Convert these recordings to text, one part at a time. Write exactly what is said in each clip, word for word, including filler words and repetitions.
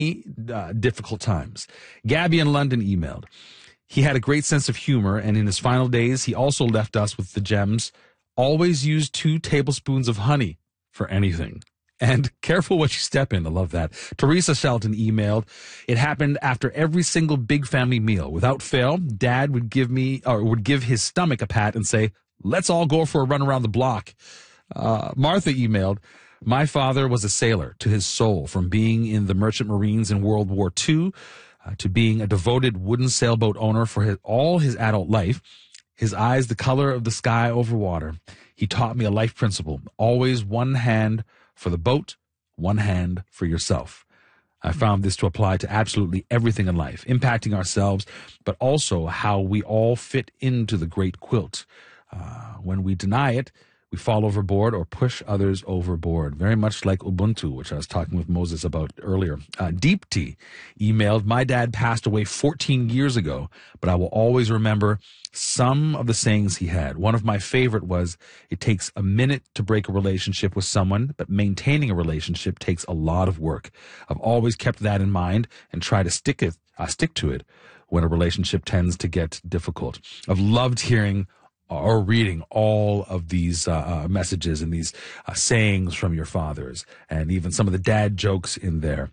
uh, difficult times. Gabby in London emailed. He had a great sense of humor, and in his final days, he also left us with the gems. Always use two tablespoons of honey for anything. And careful what you step in. I love that. Teresa Shelton emailed, it happened after every single big family meal. Without fail, Dad would give me, or would give his stomach a pat and say, let's all go for a run around the block. Uh, Martha emailed, my father was a sailor to his soul, from being in the Merchant Marines in World War Two uh, to being a devoted wooden sailboat owner for his, all his adult life. His eyes the color of the sky over water. He taught me a life principle, always one hand for the boat, one hand for yourself. I found this to apply to absolutely everything in life, impacting ourselves, but also how we all fit into the great quilt. Uh, when we deny it, we fall overboard or push others overboard, very much like Ubuntu, which I was talking with Moses about earlier. Uh, Deep T emailed, my dad passed away fourteen years ago, but I will always remember some of the sayings he had. One of my favorite was, it takes a minute to break a relationship with someone, but maintaining a relationship takes a lot of work. I've always kept that in mind and try to stick it, uh, stick to it when a relationship tends to get difficult. I've loved hearing or reading all of these uh, uh, messages and these uh, sayings from your fathers, and even some of the dad jokes in there.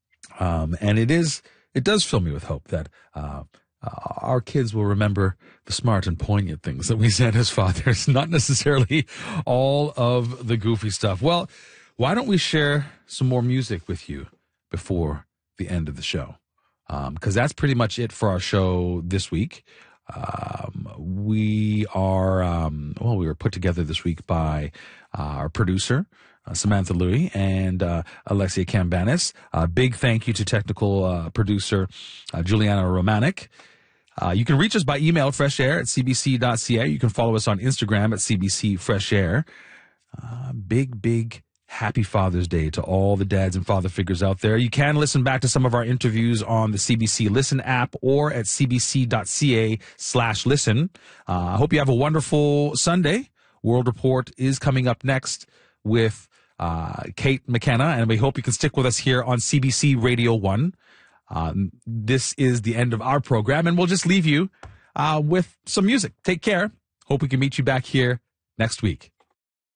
Um, and it is, it does fill me with hope that uh, uh, our kids will remember the smart and poignant things that we said as fathers, not necessarily all of the goofy stuff. Well, why don't we share some more music with you before the end of the show? Because um, that's pretty much it for our show this week. Um, we are, um, well, we were put together this week by uh, our producer, uh, Samantha Louie, and uh, Alexia Cambanis. Uh, big thank you to technical uh, producer uh, Juliana Romanek. Uh, you can reach us by email, freshair at c b c dot c a. You can follow us on Instagram at c b c fresh air. Uh, big, big happy Father's Day to all the dads and father figures out there. You can listen back to some of our interviews on the C B C Listen app or at c b c dot c a slash listen. Uh, I hope you have a wonderful Sunday. World Report is coming up next with uh, Kate McKenna, and we hope you can stick with us here on C B C Radio one. Um, this is the end of our program, and we'll just leave you uh, with some music. Take care. Hope we can meet you back here next week.